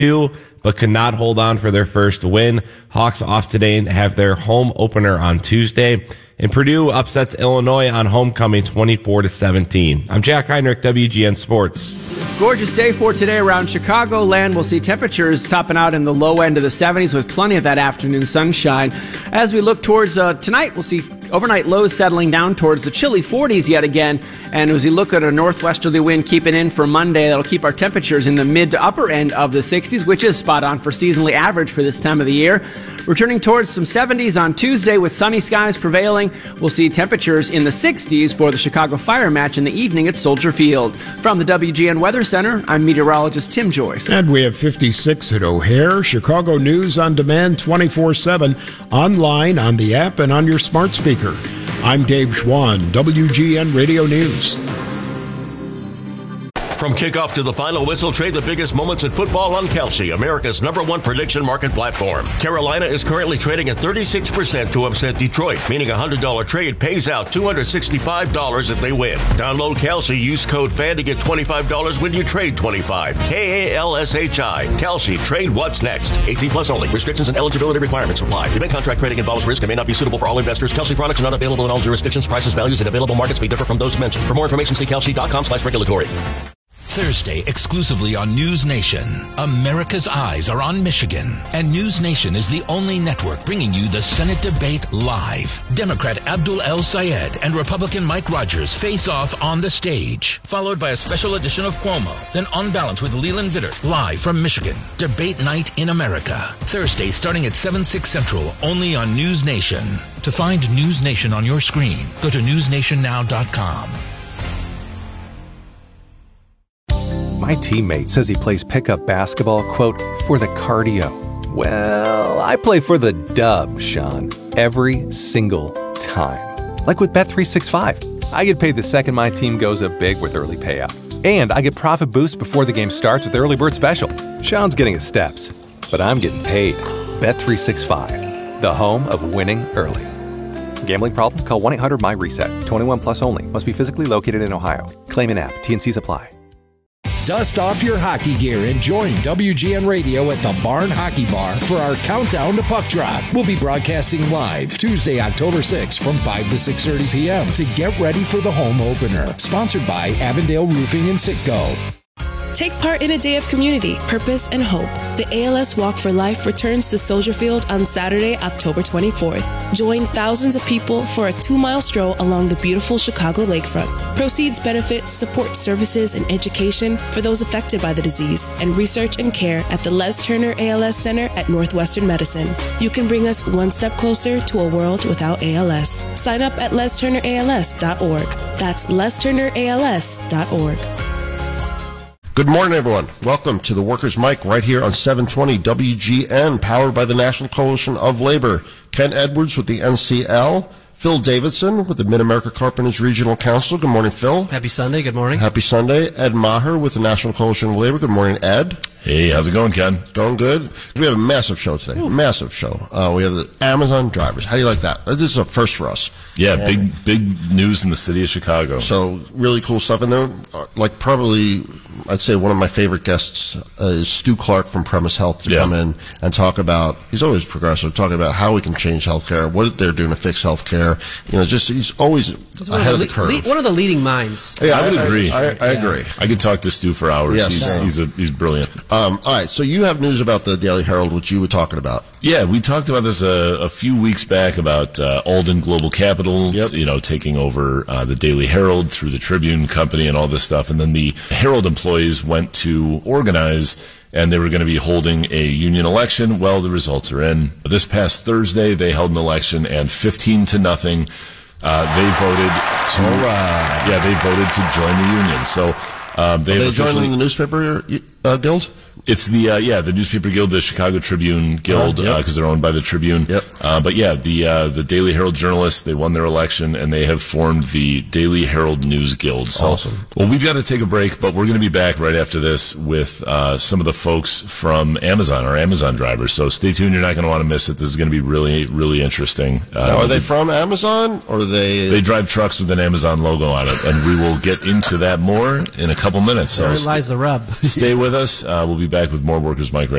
but could not hold on for their first win. Hawks off today and have their home opener on Tuesday. And Purdue upsets Illinois on homecoming 24-17. I'm Jack Heinrich, WGN Sports. Gorgeous day for today around Chicagoland. We'll see temperatures topping out in the low end of the 70s with plenty of that afternoon sunshine. As we look towards tonight, we'll see overnight lows settling down towards the chilly 40s yet again. And as we look at a northwesterly wind keeping in for Monday, that'll keep our temperatures in the mid to upper end of the 60s, which is spot on for seasonally average for this time of the year. Returning towards some 70s on Tuesday with sunny skies prevailing. We'll see temperatures in the 60s for the Chicago Fire match in the evening at Soldier Field. From the WGN Weather Center, I'm meteorologist Tim Joyce. And we have 56 at O'Hare. Chicago News on demand 24/7, online, on the app, and on your smart speaker. I'm Dave Schwann, WGN Radio News. From kickoff to the final whistle, trade the biggest moments in football on Kalshi, America's #1 prediction market platform. Carolina is currently trading at 36% to upset Detroit, meaning a $100 trade pays out $265 if they win. Download Kalshi, use code FAN to get $25 when you trade $25. KALSHI. Kalshi, trade what's next. 18 plus only. Restrictions and eligibility requirements apply. Event contract trading involves risk and may not be suitable for all investors. Kalshi products are not available in all jurisdictions. Prices, values, and available markets may differ from those mentioned. For more information, see kalshi.com/regulatory. Thursday, exclusively on News Nation. America's eyes are on Michigan, and News Nation is the only network bringing you the Senate debate live. Democrat Abdul El Sayed and Republican Mike Rogers face off on the stage, followed by a special edition of Cuomo, then On Balance with Leland Vittert, live from Michigan. Debate night in America. Thursday, starting at 7/6 Central, only on News Nation. To find News Nation on your screen, go to newsnationnow.com. My teammate says he plays pickup basketball, quote, for the cardio. Well, I play for the dub, Sean, every single time. Like with Bet365. I get paid the second my team goes up big with early payout. And I get profit boost before the game starts with Early Bird Special. Sean's getting his steps, but I'm getting paid. Bet365, the home of winning early. Gambling problem? Call 1-800-MY-RESET. 21 plus only. Must be physically located in Ohio. Claim an app. T&Cs apply. Dust off your hockey gear and join WGN Radio at the Barn Hockey Bar for our countdown to puck drop. We'll be broadcasting live Tuesday, October 6th from 5 to 6:30 p.m. to get ready for the home opener. Sponsored by Avondale Roofing and Citgo. Take part in a day of community, purpose, and hope. The ALS Walk for Life returns to Soldier Field on Saturday, October 24th. Join thousands of people for a 2-mile stroll along the beautiful Chicago lakefront. Proceeds benefit support services and education for those affected by the disease and research and care at the Les Turner ALS Center at Northwestern Medicine. You can bring us one step closer to a world without ALS. Sign up at lesturnerals.org. That's lesturnerals.org. Good morning, everyone. Welcome to the Workers' Mic right here on 720 WGN, powered by the National Coalition of Labor. Ken Edwards with the NCL. Phil Davidson with the Mid-America Carpenters Regional Council. Good morning, Phil. Happy Sunday. Good morning. Happy Sunday. Ed Maher with the National Coalition of Labor. Good morning, Ed. Hey, how's it going, Ken? Going good. We have a massive show today. Ooh. Massive show. We have the Amazon drivers. How do you like that? This is a first for us. Yeah, big news in the city of Chicago. So really cool stuff. And then, like, probably, I'd say one of my favorite guests is Stu Clark from Premise Health to come in and talk about, he's always progressive, talking about how we can change healthcare, what they're doing to fix healthcare. You know, just, he's always ahead of the curve. One of the leading minds. Yeah, I would agree. I agree. I could talk to Stu for hours. Yes. He's brilliant. All right, so you have news about the Daily Herald, which you were talking about. Yeah, we talked about this a few weeks back about Alden Global Capital, taking over the Daily Herald through the Tribune Company and all this stuff. And then the Herald employees went to organize, and they were going to be holding a union election. Well, the results are in. This past Thursday, they held an election, and 15-0, they voted to. They voted to join the union. So they joining the newspaper guild. It's the Newspaper Guild, the Chicago Tribune Guild, because they're owned by the Tribune. Yep. The Daily Herald journalists, they won their election, and they have formed the Daily Herald News Guild. So, awesome. Well, we've got to take a break, but we're going to be back right after this with some of the folks from Amazon, our Amazon drivers. So stay tuned. You're not going to want to miss it. This is going to be really, really interesting. Now, are they from Amazon, or They drive trucks with an Amazon logo on it, and we will get into that more in a couple minutes. So There lies the rub. Stay with us. We'll be back with more Workers Mike right